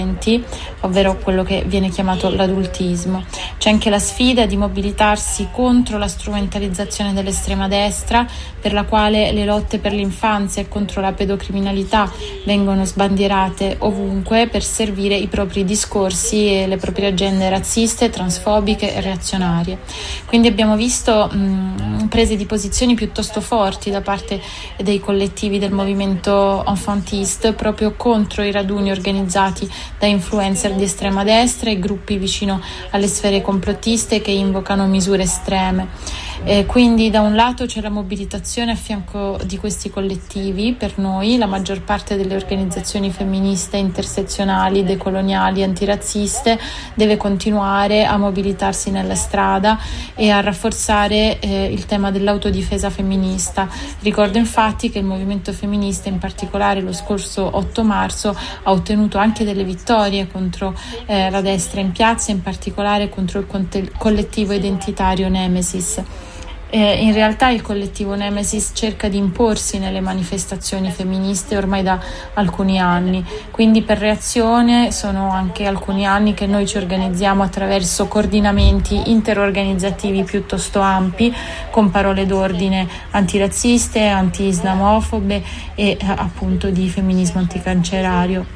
ovvero quello che viene chiamato l'adultismo. C'è anche la sfida di mobilitarsi contro la strumentalizzazione dell'estrema destra, per la quale le lotte per l'infanzia e contro la pedocriminalità vengono sbandierate ovunque per servire i propri discorsi e le proprie agende razziste, transfobiche e reazionarie. Quindi abbiamo visto prese di posizioni piuttosto forti da parte dei collettivi del movimento enfantiste proprio contro i raduni organizzati da influencer di estrema destra e gruppi vicino alle sfere complottiste che invocano misure estreme. Quindi da un lato c'è la mobilitazione a fianco di questi collettivi. Per noi la maggior parte delle organizzazioni femministe, intersezionali, decoloniali, antirazziste deve continuare a mobilitarsi nella strada e a rafforzare il tema dell'autodifesa femminista. Ricordo infatti che il movimento femminista, in particolare lo scorso 8 marzo, ha ottenuto anche delle vittorie contro la destra in piazza, in particolare contro il collettivo identitario Nemesis. In realtà il collettivo Nemesis cerca di imporsi nelle manifestazioni femministe ormai da alcuni anni, quindi per reazione sono anche alcuni anni che noi ci organizziamo attraverso coordinamenti interorganizzativi piuttosto ampi, con parole d'ordine antirazziste, anti-islamofobe e appunto di femminismo anticarcerario.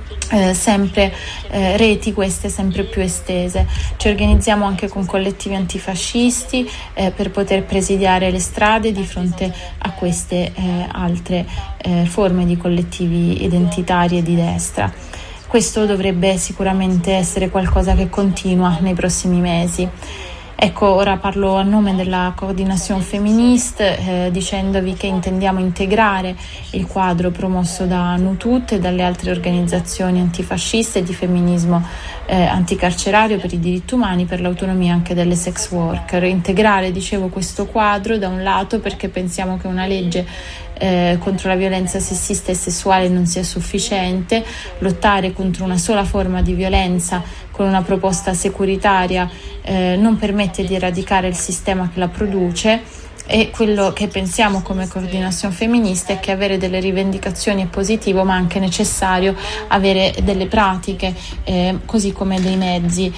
Reti queste sempre più estese. Ci organizziamo anche con collettivi antifascisti per poter presidiare le strade di fronte a queste altre forme di collettivi identitari e di destra. Questo dovrebbe sicuramente essere qualcosa che continua nei prossimi mesi. Ecco, ora parlo a nome della Coordination Féministe dicendovi che intendiamo integrare il quadro promosso da Nutut e dalle altre organizzazioni antifasciste di femminismo anticarcerario per i diritti umani, per l'autonomia anche delle sex worker. Integrare, dicevo, questo quadro da un lato perché pensiamo che una legge contro la violenza sessista e sessuale non sia sufficiente, lottare contro una sola forma di violenza con una proposta securitaria non permette di eradicare il sistema che la produce. E quello che pensiamo come coordinazione femminista è che avere delle rivendicazioni è positivo, ma anche necessario avere delle pratiche così come dei mezzi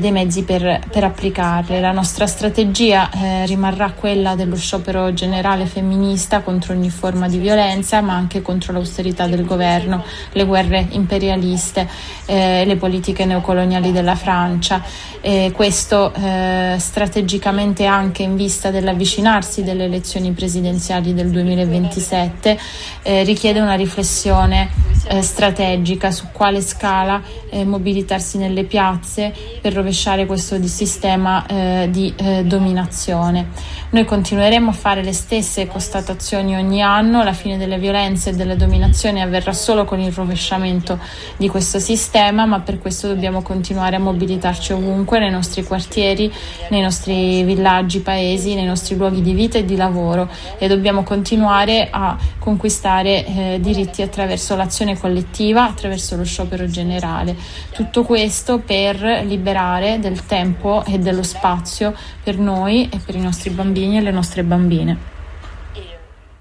per applicarle. La nostra strategia rimarrà quella dello sciopero generale femminista contro ogni forma di violenza, ma anche contro l'austerità del governo, le guerre imperialiste, le politiche neocoloniali della Francia. Questo strategicamente anche in vista dell'avvicinarsi delle elezioni presidenziali del 2027 richiede una riflessione strategica su quale scala mobilitarsi nelle piazze per rovesciare questo sistema di dominazione. Noi continueremo a fare le stesse constatazioni ogni anno. La fine delle violenze e delle dominazioni avverrà solo con il rovesciamento di questo sistema, ma per questo dobbiamo continuare a mobilitarci ovunque, nei nostri quartieri, nei nostri villaggi, paesi, nei nostri luoghi di vita e di lavoro, e dobbiamo continuare a conquistare diritti attraverso l'azione collettiva, attraverso lo sciopero generale. Tutto questo per liberare del tempo e dello spazio per noi e per i nostri bambini e le nostre bambine.